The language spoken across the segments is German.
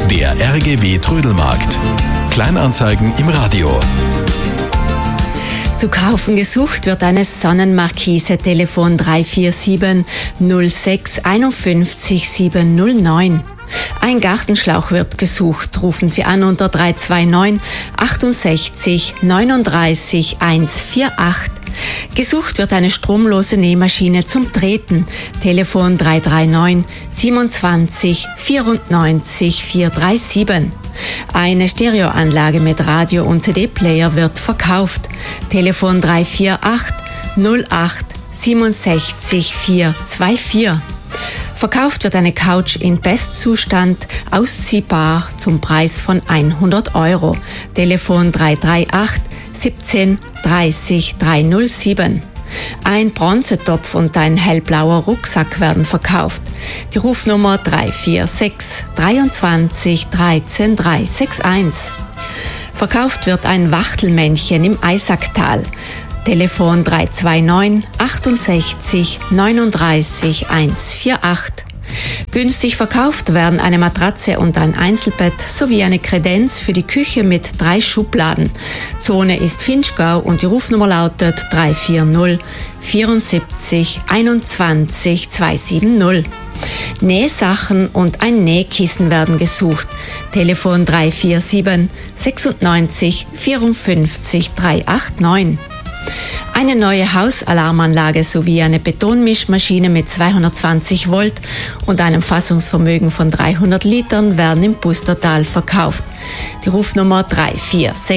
Der RGW Trödelmarkt. Kleinanzeigen im Radio. Zu kaufen gesucht wird eine Sonnenmarkise, Telefon 347 06 51 709. Ein Gartenschlauch wird gesucht. Rufen Sie an unter 329 68 39 148. Gesucht wird eine stromlose Nähmaschine zum Treten. Telefon 339 27 94 437. Eine Stereoanlage mit Radio- und CD-Player wird verkauft. Telefon 348 08 67 424. Verkauft wird eine Couch in Bestzustand, ausziehbar zum Preis von 100 Euro. Telefon 338 17 30 307. Ein Bronzetopf und ein hellblauer Rucksack werden verkauft. Die Rufnummer 346 23 13 361. Verkauft wird ein Wachtelmännchen im Eisacktal. Telefon 329 68 39 148. Günstig verkauft werden eine Matratze und ein Einzelbett sowie eine Kredenz für die Küche mit 3 Schubladen. Zone ist Vinschgau und die Rufnummer lautet 340 74 21 270. Nähsachen und ein Nähkissen werden gesucht. Telefon 347 96 54 389. Eine neue Hausalarmanlage sowie eine Betonmischmaschine mit 220 Volt und einem Fassungsvermögen von 300 Litern werden im Bustertal verkauft. Die Rufnummer 346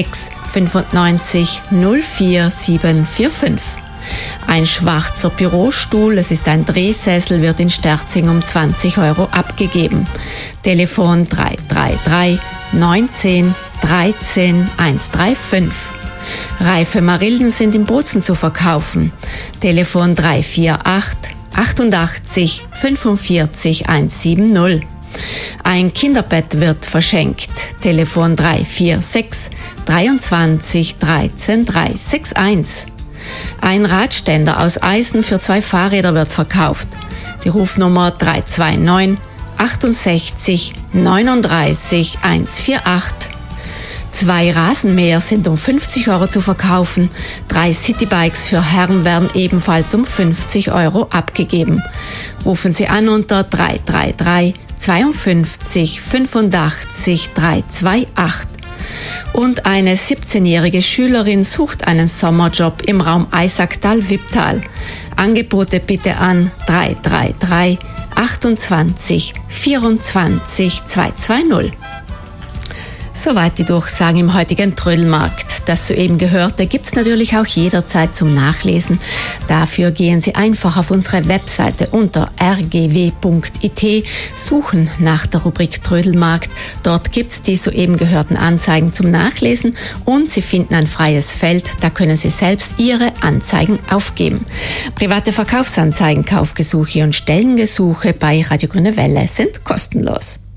95 04 745. Ein schwarzer Bürostuhl, es ist ein Drehsessel, wird in Sterzing um 20 Euro abgegeben. Telefon 333 19 13 135. Reife Marillen sind in Bozen zu verkaufen. Telefon 348 88 45 170. Ein Kinderbett wird verschenkt. Telefon 346 23 13 361. Ein Radständer aus Eisen für 2 Fahrräder wird verkauft. Die Rufnummer 329 68 39 148. 2 Rasenmäher sind um 50 Euro zu verkaufen. 3 Citybikes für Herren werden ebenfalls um 50 Euro abgegeben. Rufen Sie an unter 333 52 85 328. Und eine 17-jährige Schülerin sucht einen Sommerjob im Raum Eisacktal-Wipptal. Angebote bitte an 333 28 24 220. Soweit die Durchsagen im heutigen Trödelmarkt. Das soeben Gehörte gibt's natürlich auch jederzeit zum Nachlesen. Dafür gehen Sie einfach auf unsere Webseite unter rgw.it, suchen nach der Rubrik Trödelmarkt. Dort gibt's die soeben gehörten Anzeigen zum Nachlesen und Sie finden ein freies Feld, da können Sie selbst Ihre Anzeigen aufgeben. Private Verkaufsanzeigen, Kaufgesuche und Stellengesuche bei Radio Grüne Welle sind kostenlos.